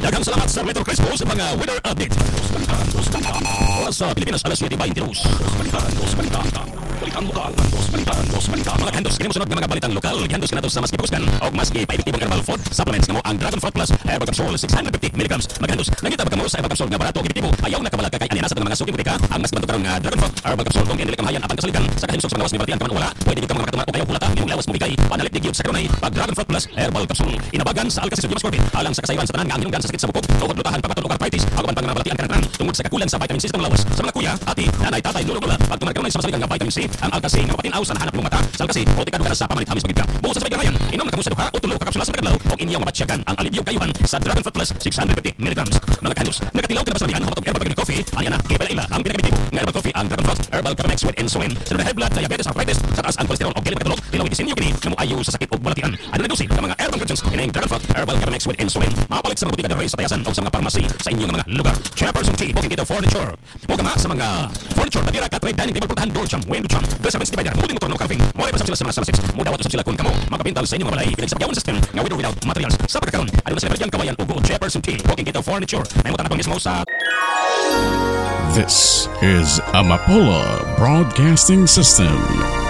Daghang salamat sa Retro Crispo sa mga weather update. Oras sa Pilipinas, alas 7:22. Mga kandos, kini mo sunod ng mga balitang lokal. Kandos kinatos sa mas ipaguskan o mas ipaepektibong herbal food supplements nga mo ang Dragon Fruit Plus Herbal Capsule 650 mg. Mga kandos, nangita ba kamo sa herbal capsule nga barato epektibo ayaw na kabalag kay anina sa mga suki butika ang mas kibanto karon nga Dragon Fruit Herbal Capsule kung dili kamahayan apan kasaligan sa kahimsog sa mga was ni baratian kaman wala pwede di ka mga makatuma o kayo hulata imong lawas mo bigay panalit di gyud sa kanunay pag Dragon Fruit Plus Herbal Capsule inabagan sa Alka Sodium Ascorbate alang sa kasayuran sa tanan nga ang hinungdan sa sakit sa bukog tungod lutahan pagpatulog arthritis ago man pangabalatian kanang tungod sa kakulang sa vitamin C sa lawas sa mga kuya ati nanay tatay lolo lola pag tumarkaw sa masaligan nga vitamin C ang Alka C nga mapatinaw sa nahanap ng mata sa Alka C o tikado ka sa pamalit hamis magid ka buo sa sabay ganayan inom na kamo sa duha o tulo ka kapsula sa kadlaw o inyaw mabatsyagan ang alivio kayuhan sa Dragon Fruit Plus 650 mg mga kanus nagatilaw ka na ba sa lihan hamatog herbal coffee anya na kay ila ang pinakabitibo nga herbal coffee ang Dragon Fruit Herbal Capamex with insulin sa high blood diabetes arthritis sa taas ang kolesterol o gilit katulog tilaw itisinyo kini nga mo ayo sa sakit o balatian ano na dosi ng mga herbal ingredients kining Dragon Fruit Herbal Capamex with insulin mapalit sa mga butika dere sa tayasan o sa mga pharmacy sa inyong mga lugar Chairperson T booking dito furniture o kama sa mga furniture natira ka trade dining table putahan door jam window jam dressers divider molding motor no carving mo pa sila sa mga salasis mudawat sa sila kun kamo makapintal sa inyong mga balay pinagsabyawan system nga with or without materials sa pagkakaroon ano na sila bigyan kawayan o Chairperson T booking dito furniture may mo tanapang mismo sa This is Amapola Broadcasting System.